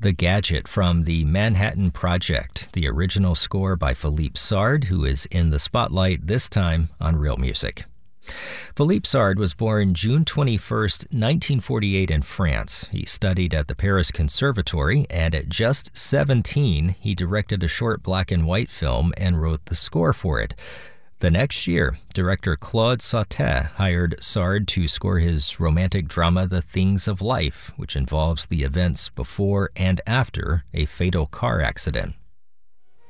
The Gadget from the Manhattan Project, the original score by Philippe Sard, who is in the spotlight this time on Real Music. Philippe Sard was born June 21, 1948 in France. He studied at the Paris Conservatory, and at just 17, he directed a short black and white film and wrote the score for it. The next year, director Claude Sautet hired Sard to score his romantic drama The Things of Life, which involves the events before and after a fatal car accident.